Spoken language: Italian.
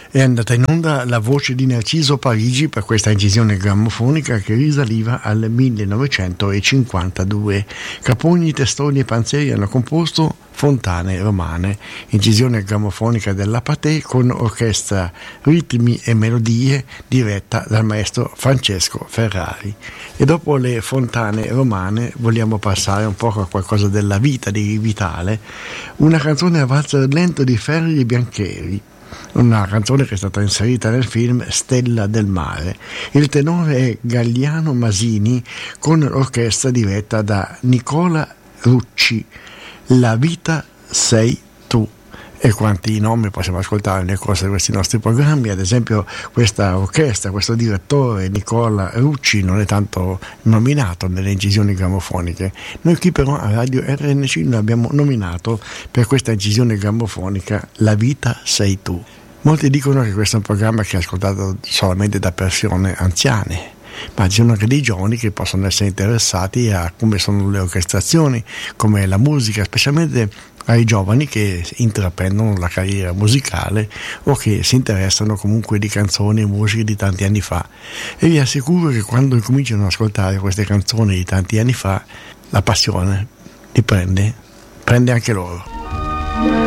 È andata in onda La voce di Narciso Parigi per questa incisione grammofonica che risaliva al 1952. Capogni, Testoni e Panzeri hanno composto Fontane Romane, incisione grammofonica della Pathé con orchestra ritmi e melodie diretta dal maestro Francesco Ferrari. E dopo le Fontane Romane vogliamo passare un po' a qualcosa della vita di Vitale, una canzone a valzer lento di Ferri e Biancheri, una canzone che è stata inserita nel film Stella del Mare. Il tenore è Galliano Masini con l'orchestra diretta da Nicola Rucci. La vita sei tu. E quanti nomi possiamo ascoltare nel corso di questi nostri programmi. Ad esempio questa orchestra, questo direttore Nicola Rucci non è tanto nominato nelle incisioni grammofoniche. Noi qui però a Radio RNC lo abbiamo nominato per questa incisione grammofonica La vita sei tu. Molti dicono che questo è un programma che è ascoltato solamente da persone anziane, ma ci sono anche dei giovani che possono essere interessati a come sono le orchestrazioni, come la musica, specialmente ai giovani che intraprendono la carriera musicale o che si interessano comunque di canzoni e musiche di tanti anni fa. E vi assicuro che quando incominciano ad ascoltare queste canzoni di tanti anni fa, la passione li prende anche loro.